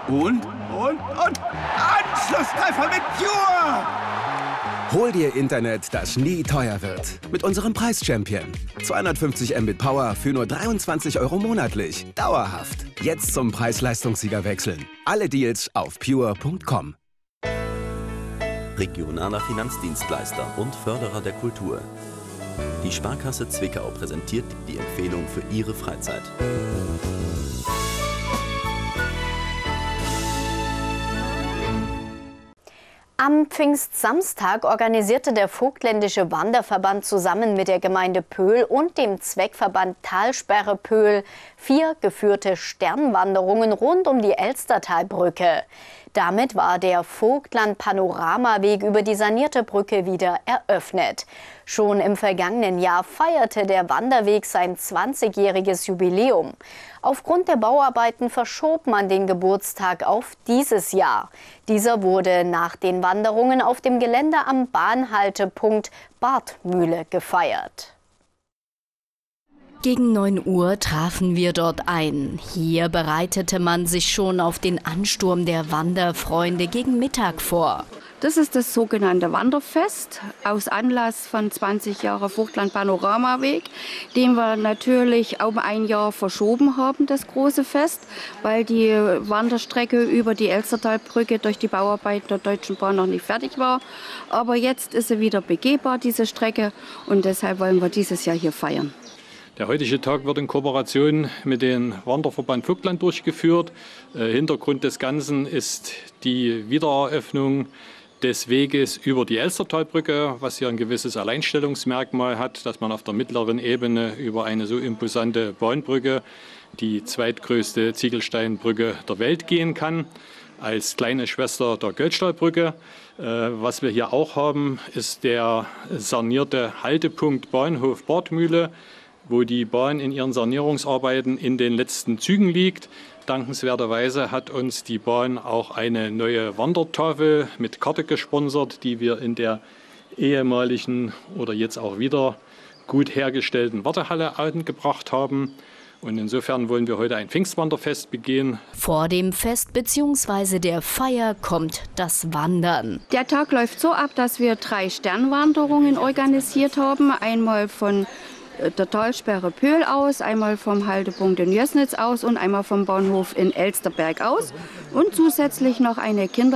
Und Anschlusstreffer mit Pure! Hol dir Internet, das nie teuer wird. Mit unserem Preis-Champion. 250 Mbit Power für nur 23 € monatlich. Dauerhaft. Jetzt zum Preis-Leistungssieger wechseln. Alle Deals auf pure.com. Regionaler Finanzdienstleister und Förderer der Kultur. Die Sparkasse Zwickau präsentiert die Empfehlung für Ihre Freizeit. Am Pfingstsamstag organisierte der Vogtländische Wanderverband zusammen mit der Gemeinde Pöhl und dem Zweckverband Talsperre Pöhl 4 geführte Sternwanderungen rund um die Elstertalbrücke. Damit war der Vogtland-Panoramaweg über die sanierte Brücke wieder eröffnet. Schon im vergangenen Jahr feierte der Wanderweg sein 20-jähriges Jubiläum. Aufgrund der Bauarbeiten verschob man den Geburtstag auf dieses Jahr. Dieser wurde nach den Wanderungen auf dem Gelände am Bahnhaltepunkt Barthmühle gefeiert. Gegen 9 Uhr trafen wir dort ein. Hier bereitete man sich schon auf den Ansturm der Wanderfreunde gegen Mittag vor. Das ist das sogenannte Wanderfest aus Anlass von 20 Jahre Vogtland-Panoramaweg, den wir natürlich um ein Jahr verschoben haben, das große Fest, weil die Wanderstrecke über die Elstertalbrücke durch die Bauarbeiten der Deutschen Bahn noch nicht fertig war. Aber jetzt ist sie wieder begehbar, diese Strecke, und deshalb wollen wir dieses Jahr hier feiern. Der heutige Tag wird in Kooperation mit dem Wanderverband Vogtland durchgeführt. Hintergrund des Ganzen ist die Wiedereröffnung des Weges über die Elstertalbrücke, was hier ein gewisses Alleinstellungsmerkmal hat, dass man auf der mittleren Ebene über eine so imposante Bahnbrücke, die zweitgrößte Ziegelsteinbrücke der Welt, gehen kann, als kleine Schwester der Götzschtalbrücke. Was wir hier auch haben, ist der sanierte Haltepunkt Bahnhof Barthmühle, wo die Bahn in ihren Sanierungsarbeiten in den letzten Zügen liegt. Dankenswerterweise hat uns die Bahn auch eine neue Wandertafel mit Karte gesponsert, die wir in der ehemaligen oder jetzt auch wieder gut hergestellten Wartehalle angebracht haben. Und insofern wollen wir heute ein Pfingstwanderfest begehen. Vor dem Fest bzw. der Feier kommt das Wandern. Der Tag läuft so ab, dass wir 3 Sternwanderungen organisiert haben. Einmal von der Talsperre Pöhl aus, einmal vom Haltepunkt in Jößnitz aus und einmal vom Bahnhof in Elsterberg aus. Und zusätzlich noch eine